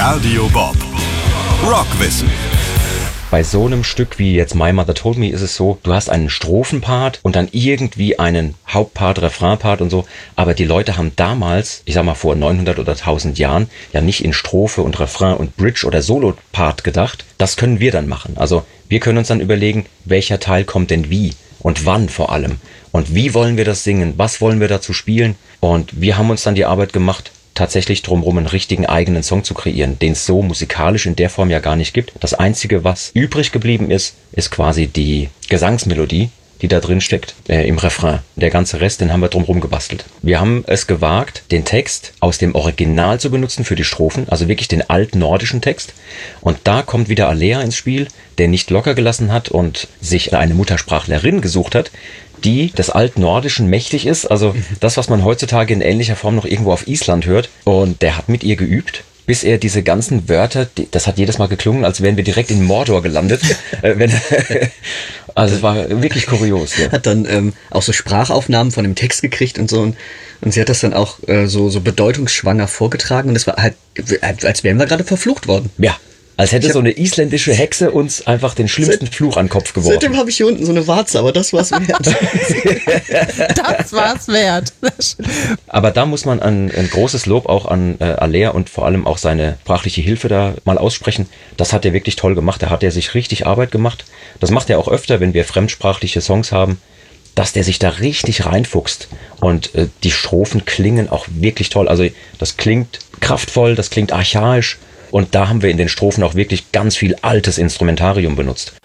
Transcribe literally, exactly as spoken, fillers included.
Radio Bob. Rockwissen. Bei so einem Stück wie jetzt My Mother Told Me ist es so, du hast einen Strophenpart und dann irgendwie einen Hauptpart, Refrainpart und so. Aber die Leute haben damals, ich sag mal vor neunhundert oder tausend Jahren, ja nicht in Strophe und Refrain und Bridge oder Solopart gedacht. Das können wir dann machen. Also wir können uns dann überlegen, welcher Teil kommt denn wie und wann vor allem. Und wie wollen wir das singen? Was wollen wir dazu spielen? Und wir haben uns dann die Arbeit gemacht, tatsächlich drumherum einen richtigen eigenen Song zu kreieren, den es so musikalisch in der Form ja gar nicht gibt. Das Einzige, was übrig geblieben ist, ist quasi die Gesangsmelodie, die da drin steckt, äh, im Refrain. Der ganze Rest, den haben wir drumherum gebastelt. Wir haben es gewagt, den Text aus dem Original zu benutzen für die Strophen, also wirklich den altnordischen Text. Und da kommt wieder Alea ins Spiel, der nicht locker gelassen hat und sich eine Muttersprachlerin gesucht hat, die des Altnordischen mächtig ist, also das, was man heutzutage in ähnlicher Form noch irgendwo auf Island hört. Und der hat mit ihr geübt, bis er diese ganzen Wörter, das hat jedes Mal geklungen, als wären wir direkt in Mordor gelandet. Also es war wirklich kurios. Ja. Hat dann ähm, auch so Sprachaufnahmen von dem Text gekriegt und so. Und, und sie hat das dann auch äh, so, so bedeutungsschwanger vorgetragen. Und es war halt, als wären wir gerade verflucht worden. Ja. Als hätte hab, so eine isländische Hexe uns einfach den schlimmsten seit, Fluch an den Kopf geworfen. Seitdem habe ich hier unten so eine Warze, aber das war's wert. Das war's wert. Aber da muss man ein, ein großes Lob auch an äh, Alea und vor allem auch seine sprachliche Hilfe da mal aussprechen. Das hat er wirklich toll gemacht. Da hat er sich richtig Arbeit gemacht. Das macht er auch öfter, wenn wir fremdsprachliche Songs haben, dass der sich da richtig reinfuchst. Und äh, die Strophen klingen auch wirklich toll. Also das klingt kraftvoll, das klingt archaisch. Und da haben wir in den Strophen auch wirklich ganz viel altes Instrumentarium benutzt.